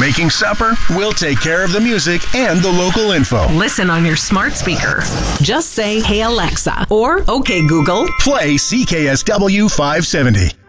Making supper? We'll take care of the music and the local info. Listen on your smart speaker. Just say, "Hey Alexa," or "Okay Google." Play CKSW 570.